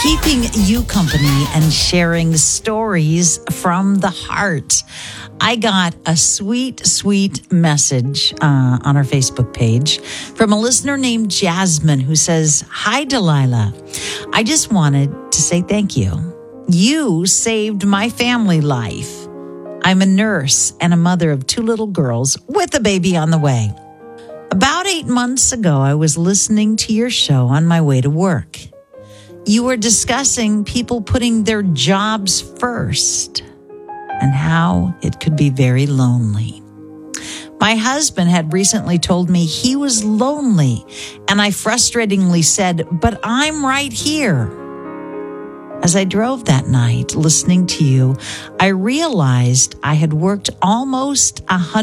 keeping you company and sharing stories from the heart. I got a sweet, sweet message on our Facebook page from a listener named Jasmine who says, "Hi, Delilah. I just wanted to say thank you. You saved my family life. I'm a nurse and a mother of 2 little girls with a baby on the way. About 8 months ago, I was listening to your show on my way to work. You were discussing people putting their jobs first and how it could be very lonely. My husband had recently told me he was lonely, and I frustratingly said, "But I'm right here." As I drove that night listening to you, I realized I had worked almost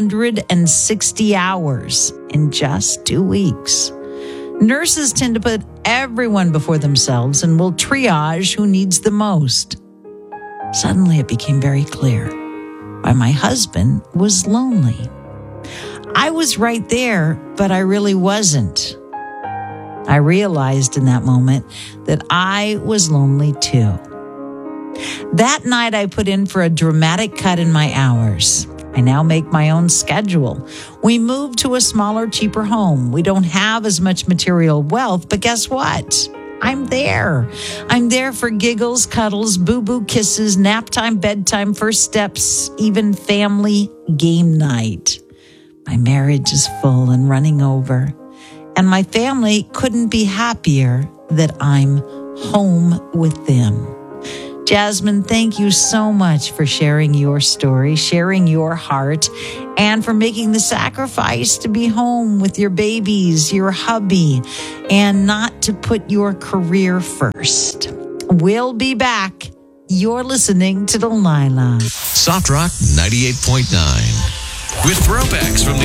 160 hours in just 2 weeks. Nurses tend to put everyone before themselves and will triage who needs the most. Suddenly it became very clear why my husband was lonely. I was right there, but I really wasn't. I realized in that moment that I was lonely too. That night I put in for a dramatic cut in my hours. I now make my own schedule. We moved to a smaller, cheaper home. We don't have as much material wealth, but guess what? I'm there. I'm there for giggles, cuddles, boo-boo kisses, nap time, bedtime, first steps, even family game night. My marriage is full and running over, and my family couldn't be happier that I'm home with them. Jasmine, thank you so much for sharing your story, sharing your heart, and for making the sacrifice to be home with your babies, your hubby, and not to put your career first. We'll be back. You're listening to Delilah. Soft Rock 98.9 with throwbacks from the